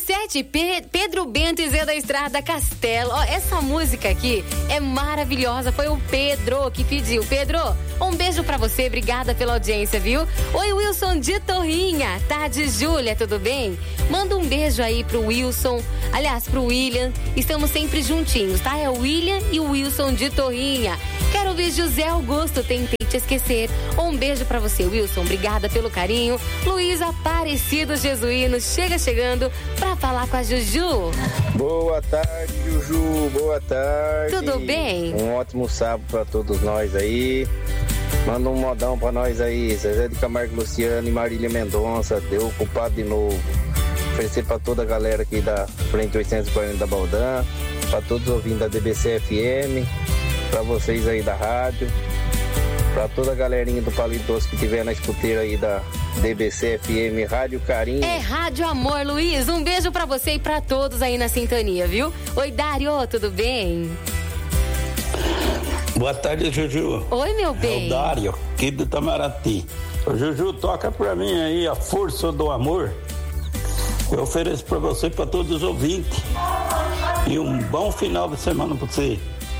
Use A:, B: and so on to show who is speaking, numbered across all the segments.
A: 17, Pedro Bento e Zé da Estrada Castelo. Ó, essa música aqui é maravilhosa. Foi o Pedro que pediu. Pedro, um beijo pra você. Obrigada pela audiência, viu? Oi, Wilson de Torrinha. Tarde, Júlia, tudo bem? Manda um beijo aí pro Wilson. Aliás, pro William. Estamos sempre juntinhos, tá? É o William e o Wilson de Torrinha. Quero ouvir José Augusto, tentei te esquecer. Um beijo pra você, Wilson. Obrigada pelo carinho. Luiz Aparecido Jesuíno chegando pra falar com a Juju.
B: Boa tarde, Juju. Boa tarde.
A: Tudo bem?
B: Um ótimo sábado pra todos nós aí. Manda um modão pra nós aí. Zezé de Camargo Luciano e Marília Mendonça. Deu culpado de novo. Oferecer pra toda a galera aqui da Frente 840 da Baldan. Pra todos os ouvintes da DBC FM. Pra vocês aí da rádio. Pra toda a galerinha do Palito Doce que tiver na escuteira aí da DBC FM Rádio Carinho.
A: É Rádio Amor, Luiz. Um beijo pra você e pra todos aí na sintonia, viu? Oi, Dário, tudo bem?
C: Boa tarde, Juju.
A: Oi, meu bem.
C: É o Dário, aqui do Itamaraty. Ô, Juju, toca pra mim aí a Força do Amor. Eu ofereço pra você e pra todos os ouvintes. E um bom final de semana pra você.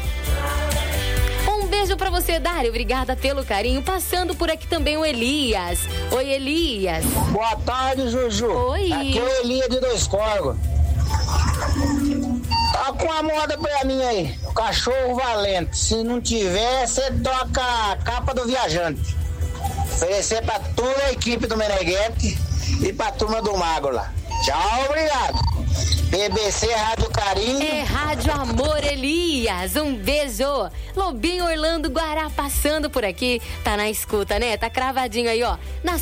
A: Beijo pra você, Dário. Obrigada pelo carinho. Passando por aqui também o Elias. Oi, Elias.
D: Boa tarde, Juju.
A: Oi.
D: Aqui é o Elias de Dois Corgos. Tá com a moda pra mim aí. O cachorro valente. Se não tiver, você toca a capa do viajante. Oferecer pra toda a equipe do Meneghete e pra turma do Mago lá. Tchau, obrigado. BBC Rádio Carinho.
A: É Rádio Amor, Elias. Um beijo. Lobinho Orlando Guará passando por aqui. Tá na escuta, né? Tá cravadinho aí, ó. Na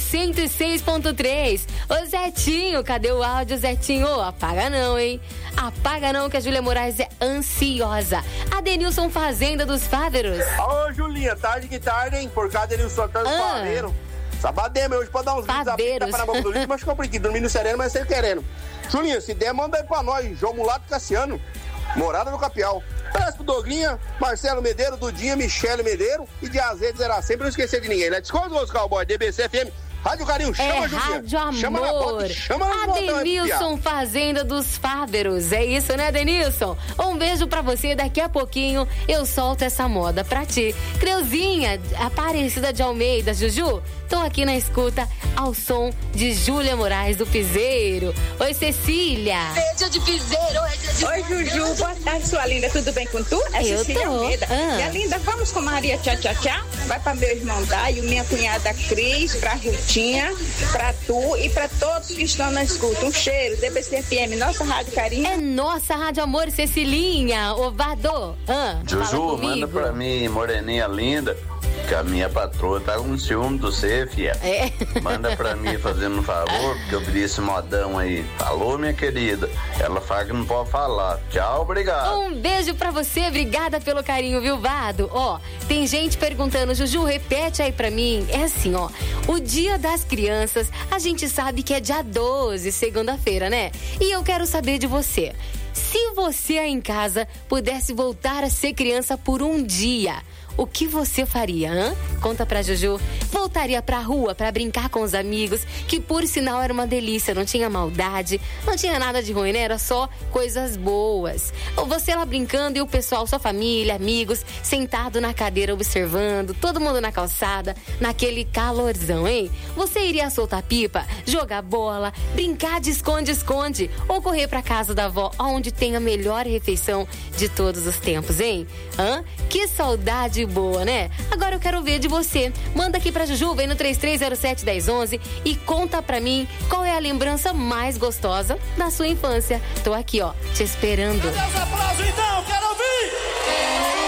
A: 106.3. Ô, Zetinho, cadê o áudio, Zetinho? Apaga não, hein? Apaga não, que a Júlia Moraes é ansiosa. Adenilson Fazenda dos Fáveros.
E: Ô, Julinha, tarde que tarde, hein? Por cá, Adenilson Santana dos Fávero. Sabadema, hoje pode dar uns vídeos da fita para na do lixo, mas ficou por aqui, dormindo sereno, mas sem querendo. Julinha, se der, manda aí pra nós, João Mulato Cassiano, Morada no Capial. Parece pro Doglinha, Marcelo Medeiro, Dudinha, Michele Medeiro e de Azeite era sempre, não esquecer de ninguém. Let's go, os cowboy, DBC FM, Rádio Carinho, chama, Julinha.
A: Rádio Amor.
E: Chama na bota, chama na bota.
A: Adenilson Fazenda dos Fáveros. É isso, né, Adenilson? Um beijo pra você. Daqui a pouquinho eu solto essa moda pra ti. Creuzinha, Aparecida de Almeida, Juju, tô aqui na escuta ao som de Júlia Moraes do Piseiro. Oi, Cecília.
F: Beijo de Piseiro. Oi, Juju. Boa tarde, sua linda. Tudo bem com tu? É
A: eu
F: Cecília
A: tô.
F: Almeida. Minha linda, vamos com Maria Tchá Tchá Tchá. Vai pra meu irmão Daio, minha cunhada Cris, pra Rutinha, pra tu e pra todos que estão na escuta. Um cheiro, DBC FM, nossa Rádio Carinho.
A: É nossa Rádio Amor, Cecilinha. Ovado.
G: Juju, manda pra mim, moreninha linda, que a minha patroa tá com ciúme do você, fia.
A: É.
G: Manda pra mim fazendo um favor, porque eu pedi esse modão aí. Alô, minha querida. Ela fala que não pode falar. Tchau, obrigado.
A: Um beijo pra você, obrigada pelo carinho, viu, Vado? Ó, tem gente perguntando, Juju, repete aí pra mim. É assim, ó, o Dia das Crianças, a gente sabe que é dia 12, segunda-feira, né? E eu quero saber de você. Se você aí em casa pudesse voltar a ser criança por um dia, o que você faria, hã? Conta pra Juju. Voltaria pra rua pra brincar com os amigos, que por sinal era uma delícia, não tinha maldade, não tinha nada de ruim, né? Era só coisas boas. Ou você lá brincando e o pessoal, sua família, amigos, sentado na cadeira observando, todo mundo na calçada, naquele calorzão, hein? Você iria soltar pipa, jogar bola, brincar de esconde-esconde ou correr pra casa da avó, onde tem a melhor refeição de todos os tempos, hein? Hã? Que saudade boa, né? Agora eu quero ver de você. Manda aqui pra Juju, vem no 3307-1011 e conta pra mim qual é a lembrança mais gostosa da sua infância. Tô aqui, ó, te esperando.
H: Cadê os aplausos, então?